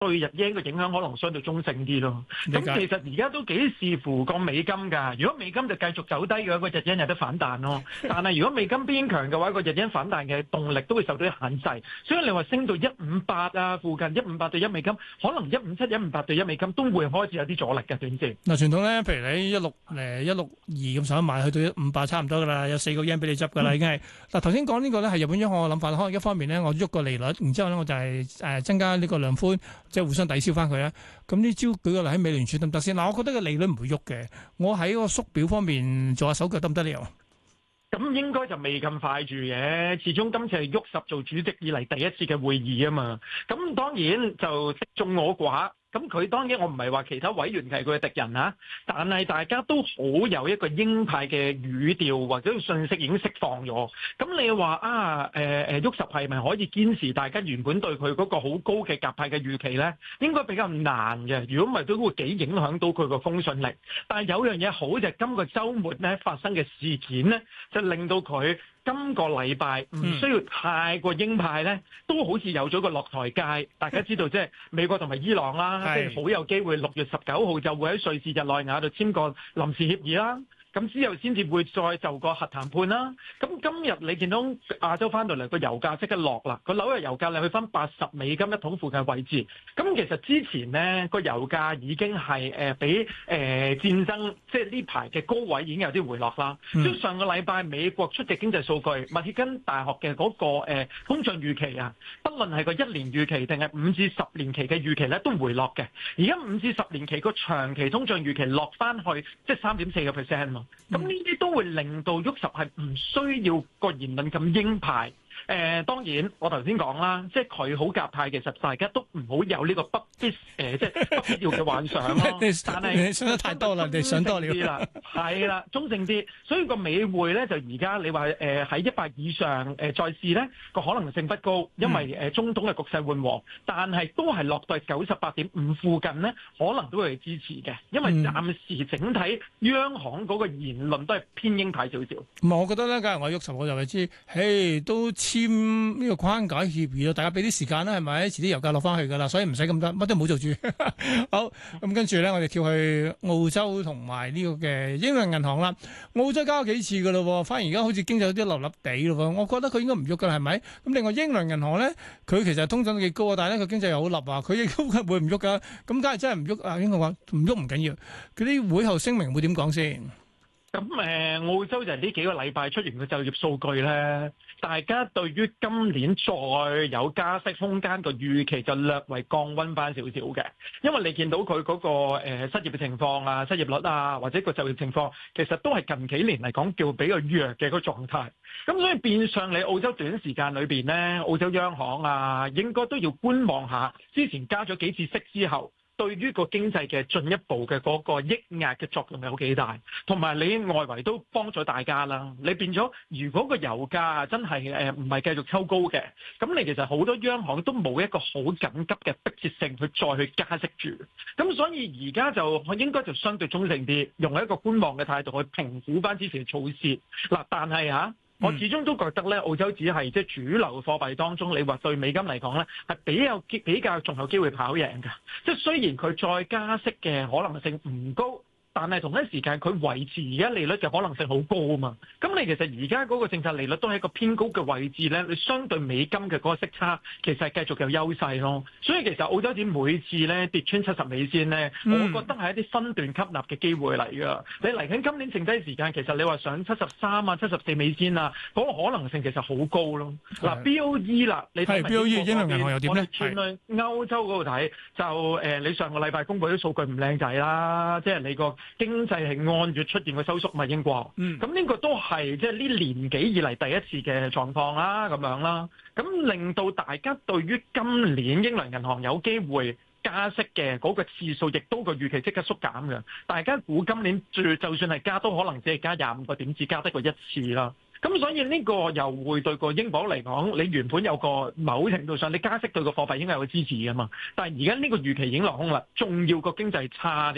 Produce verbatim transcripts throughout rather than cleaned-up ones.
對日英嘅影響可能相對中性啲咯。咁其實而家都幾視乎個美金㗎。如果美金就繼續走低嘅話，個日英有得反彈咯。但係如果美金偏強嘅話，個日英反彈嘅動力都會受到限制。所以你話升到一五八啊附近，一五八對一美金，可能一五七、一五八對一美金都會開始有啲阻力嘅短線。 嗱，傳統咧，譬如你一六誒一六二咁上下買，去到一五八差唔多㗎啦，有四個 yen 俾你執㗎啦，已經係。嗱，頭先講呢個咧係日本央行嘅諗法，可能一方面咧我喐個利率，然之後咧我就係誒增加呢個量寬，即係互相抵消翻佢咧。咁呢招舉個例喺美聯儲得唔得先？嗱，我覺得個利率唔會喐嘅，我喺個縮表方面做下手腳得唔得呢？ 咁應該就未咁快住嘅，始終今次係喐十做主席以嚟第一次嘅會議啊嘛。咁當然就敵眾我寡。咁佢當然我唔係話其他委員係佢嘅敵人啊，但係大家都好有一個鷹派嘅語調或者信息已經釋放咗。咁你話啊誒誒喐十係咪可以堅持大家原本對佢嗰個好高嘅鴿派嘅預期咧？應該比較難嘅。如果唔係都會幾影響到佢個公信力。但係有樣嘢好就係今個週末咧發生嘅事件咧，就令到佢今個禮拜唔需要太過鷹派咧，都好似有咗個落台階。大家知道即係美國同埋伊朗啦。即係好有機會，六月十九號就會喺瑞士日內瓦度簽個臨時協議啦。咁之後先至會再就個核談判啦。咁今日你見到亞洲翻到嚟個油價即刻落啦，個紐約油價你去翻八十美金一桶附近位置。咁其實之前呢個油價已經係誒比誒、呃、戰爭即係呢排嘅高位已經有啲回落啦。即係、嗯、上個禮拜美國出嘅經濟數據，密歇根大學嘅嗰、那個、呃、通脹預期啊，不論係個一年預期定係五至十年期嘅預期咧，都回落嘅。而家五至十年期個長期通脹預期落翻去即係三點四個 percent。咁呢啲都會令到沃什係唔需要個言論咁鷹派。誒、呃、當然，我頭先講啦，即係佢好鴿派，其實大家都唔好有呢個不必誒、呃，即係不必要嘅幻想咯。但係你想得太多啦，你想多了。 係啦，中性啲。所以個美匯咧就而家你話誒喺一百以上誒、呃、再試咧個可能性不高，因為誒、呃、中東嘅局勢緩和，但係都係落到九十八點五附近咧，可能都會支持嘅，因為暫時整體央行嗰個言論都係偏鷹派少少。 唔係，我覺得咧，假如我喐十，我就係知，嘿都。簽呢個框架協議咯，大家俾啲時間啦，係咪？遲啲油價落翻去噶啦，所以唔使咁多，乜都唔好做住。好，咁跟住咧，我哋跳去澳洲同埋呢個嘅英倫銀行啦。澳洲交咗幾次噶咯，反而而家好似經濟有啲立立地咯。我覺得佢應該唔喐噶啦，係咪？咁另外英倫銀行咧，佢其實通脹都幾高啊，但係咧佢經濟又好立啊，佢亦都會唔喐噶。咁梗係真係唔喐啊？應該話唔喐唔緊要，佢啲會後聲明會點講先？ 咁誒、呃，澳洲就係呢幾個禮拜出完嘅就業數據咧，大家對於今年再有加息空間個預期就略為降溫翻少少嘅，因為你見到佢嗰、那個、呃、失業嘅情況啊、失業率啊，或者個就業情況，其實都係近幾年嚟講叫比較弱嘅個狀態。咁所以變相你澳洲短時間裏邊咧，澳洲央行啊，應該都要觀望下之前加咗幾次息之後，對於個經濟嘅進一步嘅嗰個抑壓嘅作用有幾大，同埋你外圍都幫咗大家啦。你變咗，如果個油價真係誒唔係繼續抽高嘅，咁你其實好多央行都冇一個好緊急嘅迫切性去再去加息住。咁所以而家就應該就相對中性啲，用一個觀望嘅態度去評估翻之前嘅措施。嗱，但係嚇。我始終都覺得咧，澳洲只係即係主流貨幣當中，你話對美金嚟講咧，係比較比較仲有機會跑贏㗎。即係雖然佢再加息嘅可能性唔高，但係同一時間佢維持而家利率嘅可能性好高啊嘛。咁你其實而家嗰個政策利率都係一個偏高嘅位置咧，你相對美金嘅嗰個息差其實係繼續有優勢咯。所以其實澳洲紙每次咧跌穿七十美仙咧，嗯、我覺得係一啲分段吸納嘅機會嚟㗎。你嚟緊今年剩低時間，其實你話上七十三啊、七十四美仙啊，嗰、那個可能性其實好高咯。嗱的 B O E 啦，你睇 B O E 英倫銀行又點咧？ 轉去歐洲嗰度睇，就誒、呃、你上個禮拜公佈啲數據唔靚仔啦，即係你個經濟係按月出現個收縮嘛，英國。嗯，咁呢個都係即係呢年幾以嚟第一次嘅狀況啦，咁樣啦。咁令到大家對於今年英倫銀行有機會加息嘅嗰個次數，亦都個預期即刻縮減嘅。大家估今年最就算係加，都可能只係加廿五個點，只加得過一次啦。咁所以呢個又會對個英鎊嚟講，你原本有個某程度上你加息對個貨幣應該有個支持㗎嘛。但係而家呢個預期已經落空啦，仲要個經濟差啲。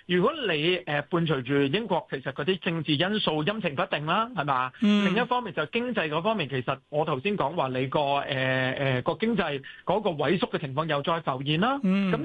如果你誒、呃、伴隨住英國其實嗰啲政治因素陰晴不定啦，係嘛？ 嗯、 另一方面就經濟嗰方面，其實我頭先講話你個誒誒個經濟嗰個萎縮嘅情況又再浮現啦。咁、 嗯